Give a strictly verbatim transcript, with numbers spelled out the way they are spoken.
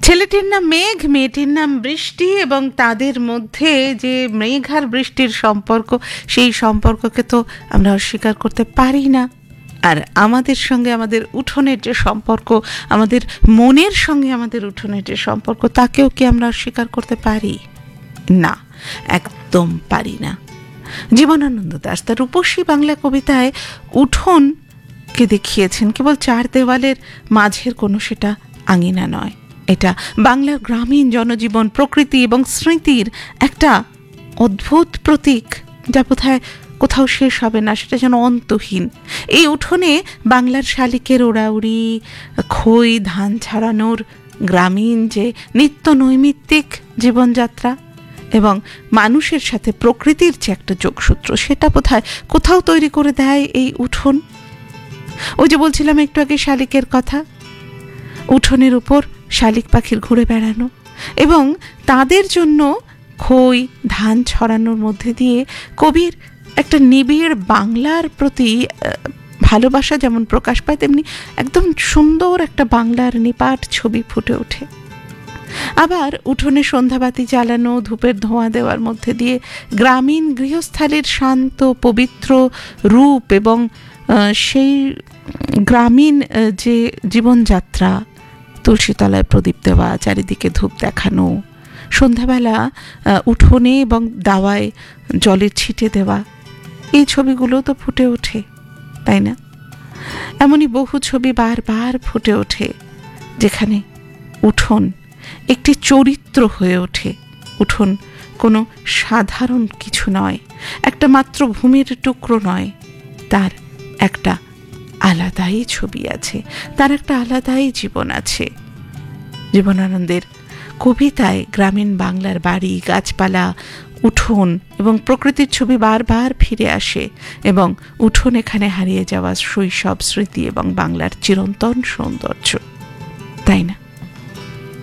ছেলেটির নাম মেঘ, মেয়েটির নাম বৃষ্টি, এবং তাদের মধ্যে যে মেঘ আর বৃষ্টির সম্পর্ক, সেই সম্পর্ককে তো আমরা অস্বীকার করতে পারি না। আর আমাদের সঙ্গে আমাদের উঠোনের যে সম্পর্ক, আমাদের মনের সঙ্গে আমাদের উঠোনের যে সম্পর্ক, তাকেও কি আমরা অস্বীকার করতে পারি? না, একদম পারি না। জীবনানন্দ দাশ তার রূপসী বাংলা কবিতায় উঠোনকে দেখিয়েছেন কেবল চার দেওয়ালের মাঝের কোনো সেটা আঙিনা নয়, এটা বাংলার গ্রামীণ জনজীবন, প্রকৃতি এবং স্মৃতির একটা অদ্ভুত প্রতীক, যা বোধহয় কোথাও শেষ হবে না, সেটা যেন অন্তহীন। এই উঠোনে বাংলার শালিকের ওড়াউড়ি, খই ধান ছাড়ানোর গ্রামীণ যে নিত্য নৈমিত্তিক জীবনযাত্রা এবং মানুষের সাথে প্রকৃতির যে একটা যোগসূত্র, সেটা বোধহয় কোথাও তৈরি করে দেয় এই উঠোন। ওই যে বলছিলাম একটু আগে শালিকের কথা, উঠোনের উপর শালিক পাখির ঘুরে বেড়ানো এবং তাদের জন্য খই ধান ছড়ানোর মধ্যে দিয়ে কবির একটা নিবিড় বাংলার প্রতি ভালোবাসা যেমন প্রকাশ পায়, তেমনি একদম সুন্দর একটা বাংলার নিপাট ছবি ফুটে ওঠে। আবার উঠোনে সন্ধ্যাবাতি জ্বালানো, ধূপের ধোঁয়া দেওয়ার মধ্যে দিয়ে গ্রামীণ গৃহস্থালির শান্ত পবিত্র রূপ এবং সেই গ্রামীণ যে জীবনযাত্রা, তুলসীতলায় প্রদীপ দেওয়া, চারিদিকে ধূপ দেখানো, সন্ধ্যাবেলা উঠোনে এবং দাওয়ায় জলের ছিটে দেওয়া, এই ছবিগুলো তো ফুটে ওঠে, তাই না? এমনই বহু ছবি বারবার ফুটে ওঠে যেখানে উঠোন একটি চরিত্র হয়ে ওঠে। উঠোন কোনো সাধারণ কিছু নয়, একটা মাত্র ভূমির টুকরো নয়, তার একটা আলাদাই ছবি আছে, তার একটা আলাদাই জীবন আছে। জীবনানন্দের কবিতায় গ্রামীণ বাংলার বাড়ি, গাছপালা, উঠোন এবং প্রকৃতির ছবি বারবার ফিরে আসে এবং উঠোন এখানে হারিয়ে যাওয়া শৈশব স্মৃতি এবং বাংলার চিরন্তন সৌন্দর্য, তাই না?